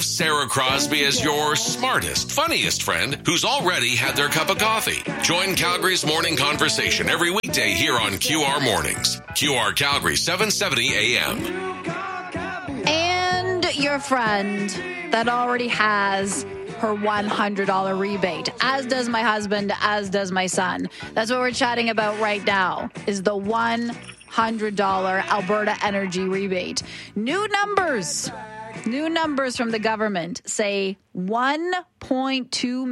Sarah Crosby is your smartest, funniest friend who's already had their cup of coffee. Join Calgary's morning conversation every weekday here on QR Mornings. QR Calgary, 770 AM. And your friend that already has her $100 rebate, as does my husband, as does my son. That's what we're chatting about right now, is the $100 Alberta Energy rebate. New numbers from the government say 1.2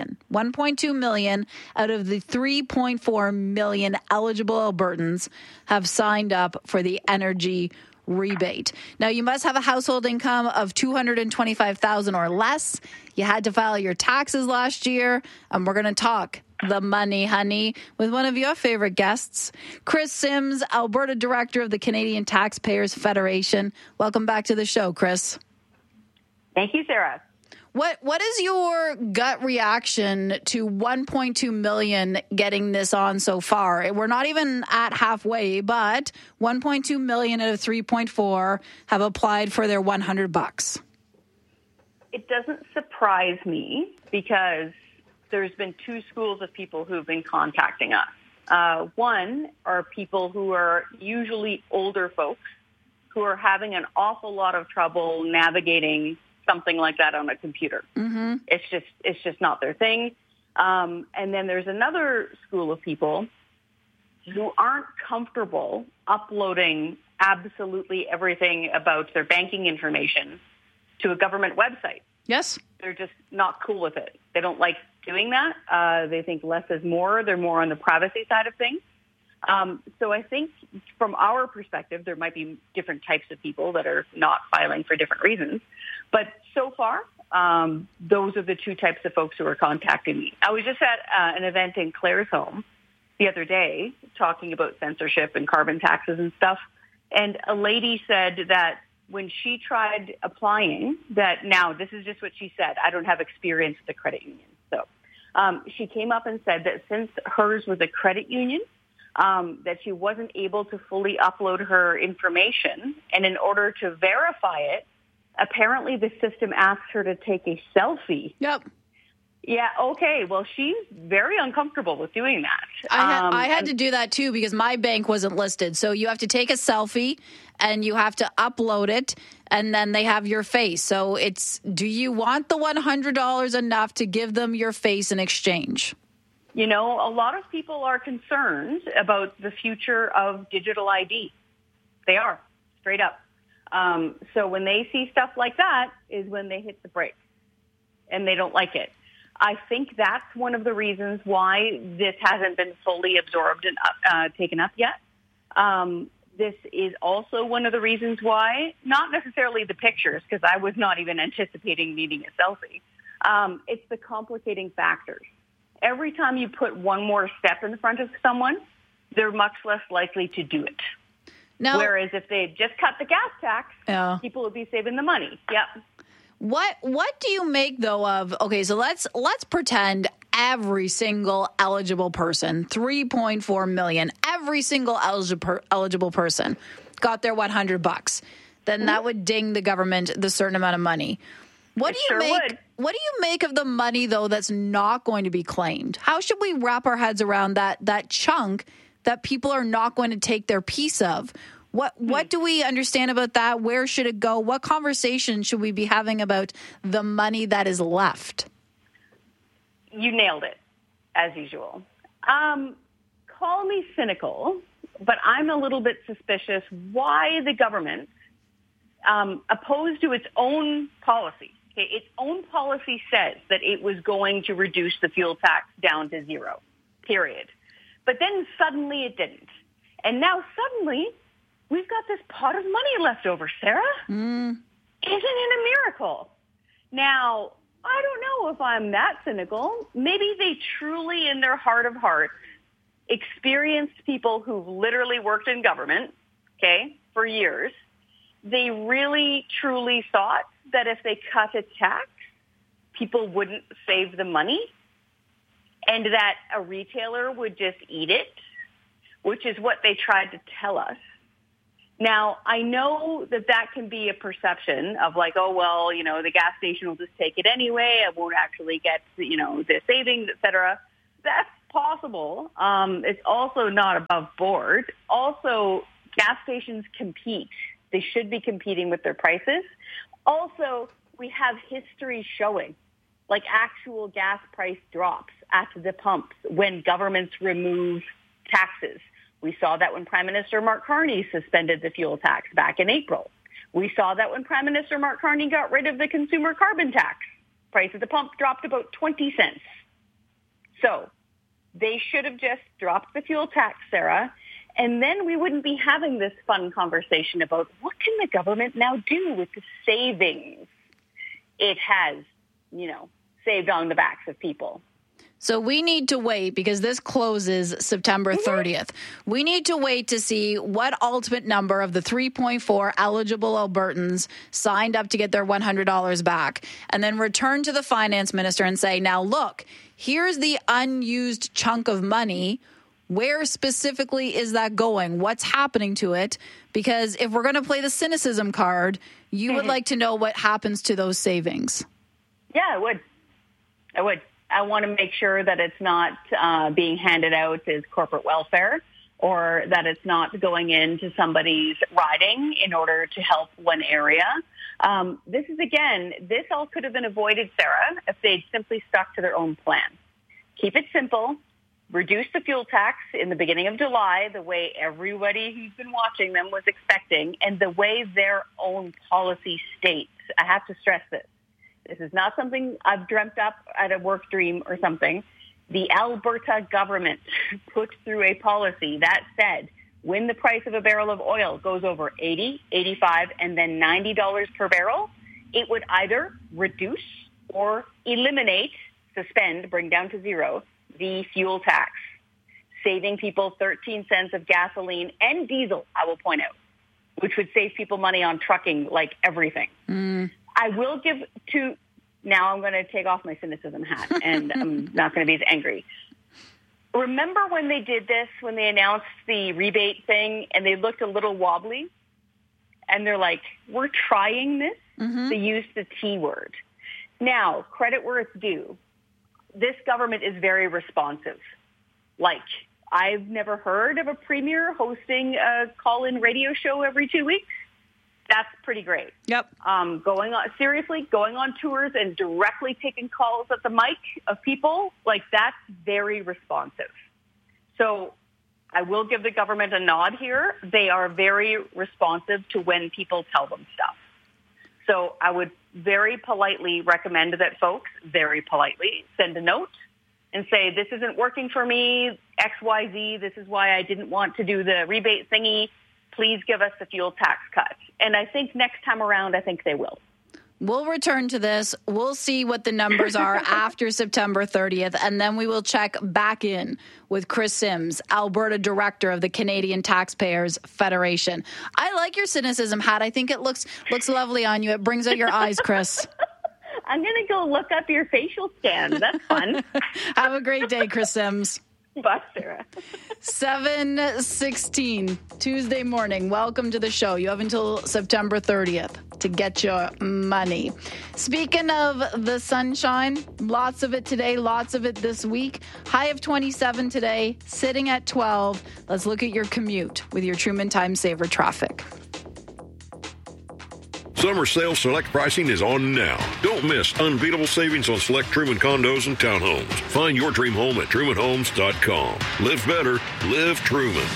million out of the 3.4 million eligible Albertans have signed up for the energy rebate. Now, you must have a household income of $225,000 or less. You had to file your taxes last year, and we're going to talk the money, honey, with one of your favorite guests, Chris Sims, Alberta Director of the Canadian Taxpayers Federation. Welcome back to the show, Chris. Thank you, Sarah. What is your gut reaction to 1.2 million getting this on so far? We're not even at halfway, but 1.2 million out of 3.4 have applied for their $100. It doesn't surprise me because there's been two schools of people who've been contacting us. One are people who are usually older folks who are having an awful lot of trouble navigating something like that on a computer. Mm-hmm. It's just not their thing. And then there's another school of people who aren't comfortable uploading absolutely everything about their banking information to a government website. Yes. They're just not cool with it. They don't like doing that. They think less is more. They're more on the privacy side of things. So I think from our perspective, there might be different types of people that are not filing for different reasons. But so far, those are the two types of folks who are contacting me. I was just at an event in Claresholm the other day talking about censorship and carbon taxes and stuff. And a lady said that when she tried applying, that now, this is just what she said, I don't have experience with the credit union. So she came up and said that since hers was a credit union, that she wasn't able to fully upload her information. And in order to verify it, apparently the system asked her to take a selfie. Yep. Yeah, okay. Well, she's very uncomfortable with doing that. I had to do that too because my bank wasn't listed. So you have to take a selfie and you have to upload it and then they have your face. So do you want the $100 enough to give them your face in exchange? You know, a lot of people are concerned about the future of digital ID. They are, straight up. So when they see stuff like that is when they hit the brakes and they don't like it. I think that's one of the reasons why this hasn't been fully absorbed and taken up yet. This is also one of the reasons why, not necessarily the pictures, because I was not even anticipating needing a selfie. It's the complicating factors. Every time you put one more step in front of someone, they're much less likely to do it. Now, whereas if they just cut the gas tax, people would be saving the money. Yep. What do you make though of, okay, so let's pretend every single eligible person, 3.4 million, every single eligible person got their $100. Then that would ding the government the certain amount of money. What do you make of the money though that's not going to be claimed? How should we wrap our heads around that chunk that people are not going to take their piece of? What do we understand about that? Where should it go? What conversation should we be having about the money that is left? You nailed it, as usual. Call me cynical, but I'm a little bit suspicious why the government, opposed to its own policy, okay, its own policy says that it was going to reduce the fuel tax down to zero, period. But then suddenly it didn't. And now suddenly we've got this pot of money left over, Sarah. Isn't it a miracle? Now, I don't know if I'm that cynical. Maybe they truly, in their heart of hearts, experienced people who've literally worked in government, okay, for years. They really, truly thought that if they cut a tax, people wouldn't save the money and that a retailer would just eat it, which is what they tried to tell us. Now, I know that can be a perception of like, oh, well, the gas station will just take it anyway. I won't actually get, the savings, et cetera. That's possible. It's also not above board. Also, gas stations compete. They should be competing with their prices. Also, we have history showing, like actual gas price drops at the pumps when governments remove taxes. We saw that when Prime Minister Mark Carney suspended the fuel tax back in April. We saw that when Prime Minister Mark Carney got rid of the consumer carbon tax. Price at the pump dropped about 20 cents. So they should have just dropped the fuel tax, Sarah, and then we wouldn't be having this fun conversation about what can the government now do with the savings it has, saved on the backs of people. So we need to wait because this closes September 30th. We need to wait to see what ultimate number of the 3.4 eligible Albertans signed up to get their $100 back and then return to the finance minister and say, now look, here's the unused chunk of money. Where specifically is that going? What's happening to it? Because if we're going to play the cynicism card, you would like to know what happens to those savings. Yeah, I would. I want to make sure that it's not being handed out as corporate welfare or that it's not going into somebody's riding in order to help one area. This all could have been avoided, Sarah, if they'd simply stuck to their own plan. Keep it simple. Reduce the fuel tax in the beginning of July, the way everybody who's been watching them was expecting, and the way their own policy states. I have to stress this. This is not something I've dreamt up at a work dream or something. The Alberta government put through a policy that said when the price of a barrel of oil goes over $80, $85, and then $90 per barrel, it would either reduce or eliminate, suspend, bring down to zero, the fuel tax, saving people 13 cents of gasoline and diesel, I will point out, which would save people money on trucking like everything. I will give to, now I'm going to take off my cynicism hat and I'm not going to be as angry. Remember when they did this, when they announced the rebate thing and they looked a little wobbly and they're like, we're trying this? They used the T word. Now, credit where it's due. This government is very responsive. Like, I've never heard of a premier hosting a call-in radio show every 2 weeks. That's pretty great. Yep. Going on tours and directly taking calls at the mic of people, like that's very responsive. So I will give the government a nod here. They are very responsive to when people tell them stuff. So I would very politely recommend that folks very politely send a note and say, this isn't working for me, XYZ, this is why I didn't want to do the rebate thingy. Please give us the fuel tax cut. And I think next time around, I think they will. We'll return to this. We'll see what the numbers are after September 30th, and then we will check back in with Chris Sims, Alberta Director of the Canadian Taxpayers Federation. I like your cynicism hat. I think it looks lovely on you. It brings out your eyes, Chris. I'm going to go look up your facial scan. That's fun. Have a great day, Chris Sims. Bye, Sarah. 7:16, Tuesday morning. Welcome to the show. You have until September 30th to get your money. Speaking of the sunshine, lots of it today, lots of it this week. High of 27 today, sitting at 12. Let's look at your commute with your Truman Time Saver traffic. Summer sale select pricing is on now. Don't miss unbeatable savings on select Truman condos and townhomes. Find your dream home at trumanhomes.com. Live better, live Truman.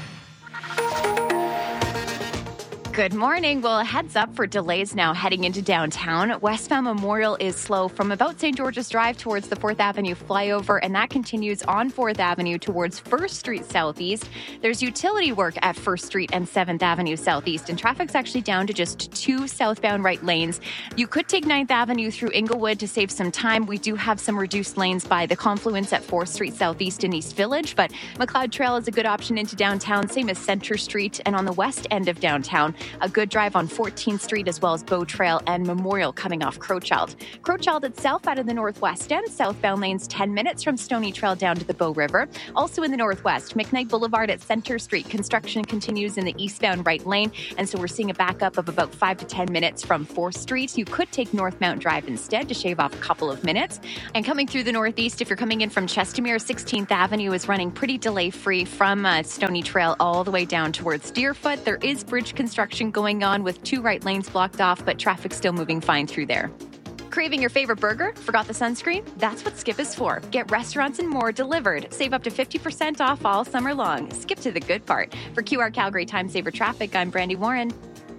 Good morning. Well, heads up for delays now heading into downtown. Westbound Memorial is slow from about St. George's Drive towards the 4th Avenue flyover, and that continues on 4th Avenue towards 1st Street Southeast. There's utility work at 1st Street and 7th Avenue Southeast, and traffic's actually down to just 2 southbound right lanes. You could take 9th Avenue through Inglewood to save some time. We do have some reduced lanes by the confluence at 4th Street Southeast in East Village, but McLeod Trail is a good option into downtown, same as Center Street, and on the west end of downtown. A good drive on 14th Street as well as Bow Trail and Memorial coming off Crowchild. Crowchild itself out of the northwest end, southbound lanes 10 minutes from Stony Trail down to the Bow River. Also in the northwest, McKnight Boulevard at Center Street. Construction continues in the eastbound right lane, and so we're seeing a backup of about 5 to 10 minutes from 4th Street. You could take North Mount Drive instead to shave off a couple of minutes. And coming through the northeast, if you're coming in from Chestermere, 16th Avenue is running pretty delay-free from Stony Trail all the way down towards Deerfoot. There is bridge construction going on with 2 right lanes blocked off, but traffic's still moving fine through there. Craving your favorite burger? Forgot the sunscreen? That's what Skip is for. Get restaurants and more delivered. Save up to 50% off all summer long. Skip to the good part. For QR Calgary Time Saver Traffic, I'm Brandy Warren.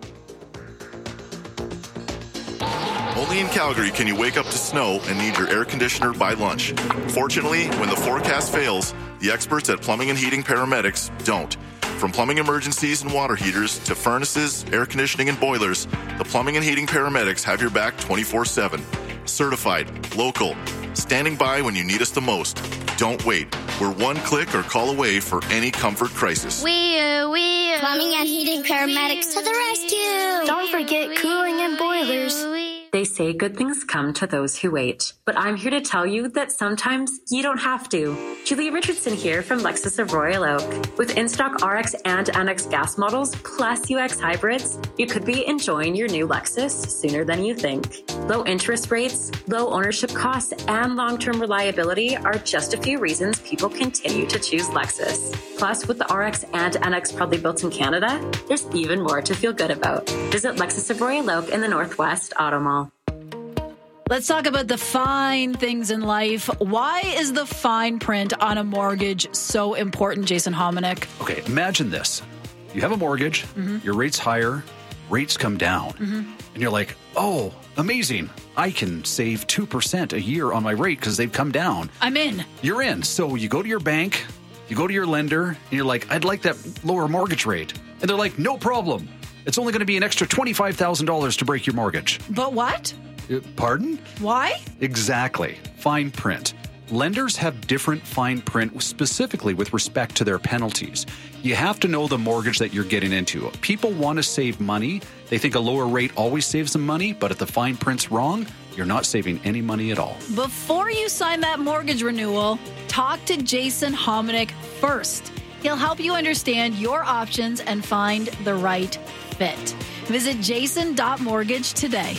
Only in Calgary can you wake up to snow and need your air conditioner by lunch. Fortunately, when the forecast fails, the experts at Plumbing and Heating Paramedics don't. From plumbing emergencies and water heaters to furnaces, air conditioning, and boilers, the Plumbing and Heating Paramedics have your back 24/7. Certified, local, standing by when you need us the most. Don't wait. We're one click or call away for any comfort crisis. Plumbing and Heating Paramedics to the rescue. Don't forget cooling and boilers. They say good things come to those who wait. But I'm here to tell you that sometimes you don't have to. Julia Richardson here from Lexus of Royal Oak. With in-stock RX and NX gas models plus UX hybrids, you could be enjoying your new Lexus sooner than you think. Low interest rates, low ownership costs, and long-term reliability are just a few reasons people continue to choose Lexus. Plus, with the RX and NX proudly built in Canada, there's even more to feel good about. Visit Lexus of Royal Oak in the Northwest Auto Mall. Let's talk about the fine things in life. Why is the fine print on a mortgage so important, Jason Hominick? Okay, imagine this. You have a mortgage, your rate's higher, rates come down, and you're like, oh, amazing. I can save 2% a year on my rate because they've come down. I'm in. You're in. So you go to your bank, you go to your lender, and you're like, I'd like that lower mortgage rate. And they're like, no problem. It's only going to be an extra $25,000 to break your mortgage. But what? Pardon? Why? Exactly. Fine print. Lenders have different fine print specifically with respect to their penalties. You have to know the mortgage that you're getting into. People want to save money. They think a lower rate always saves them money, but if the fine print's wrong, you're not saving any money at all. Before you sign that mortgage renewal, talk to Jason Hominick first. He'll help you understand your options and find the right fit. Visit jason.mortgage today.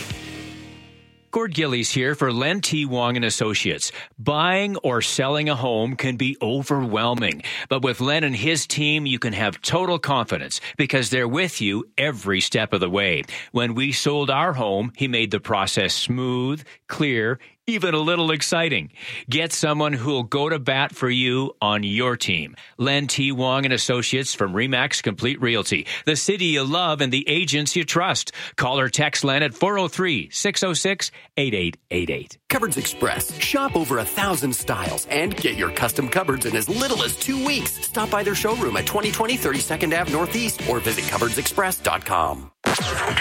Gord Gillies here for Len T. Wong and Associates. Buying or selling a home can be overwhelming, but with Len and his team, you can have total confidence because they're with you every step of the way. When we sold our home, he made the process smooth, clear, even a little exciting. Get someone who'll go to bat for you on your team. Len T. Wong and Associates from RE/MAX Complete Realty. The city you love and the agents you trust. Call or text Len at 403-606-8888. Cupboards Express. Shop over 1,000 styles and get your custom cupboards in as little as 2 weeks. Stop by their showroom at 2020 32nd Ave Northeast or visit cupboardsexpress.com.